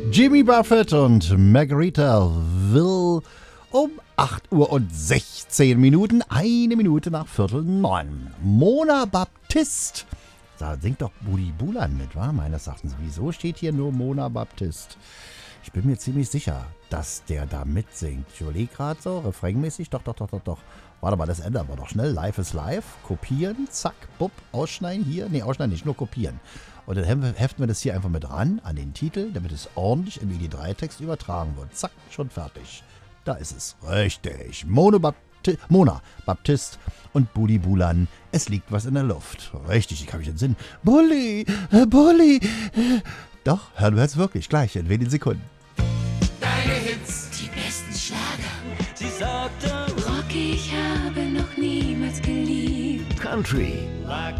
Jimmy Buffett und Margarita Will um 8:16 Uhr, 1 Minute nach 8:45. Mona Baptist. Da singt doch Budi Bulan mit, wa? Meines Erachtens. Wieso steht hier nur Mona Baptist? Ich bin mir ziemlich sicher, dass der da mitsingt. Ich überlege gerade so, refrainmäßig. Doch. Warte mal, das ändern wir doch schnell. Live is live. Kopieren, zack, bupp, ausschneiden hier. Nee, ausschneiden nicht, nur kopieren. Und dann heften wir das hier einfach mit ran an den Titel, damit es ordentlich im ID3-Text übertragen wird. Zack, schon fertig. Da ist es. Richtig. Mona Baptist und Budi Bulan. Es liegt was in der Luft. Richtig, ich kann mich entsinnen. Bulli. Doch, hören wir jetzt wirklich gleich in wenigen Sekunden. Deine Hits, die besten Schlager. sie sagte, Rock, ich habe noch niemals geliebt. Country,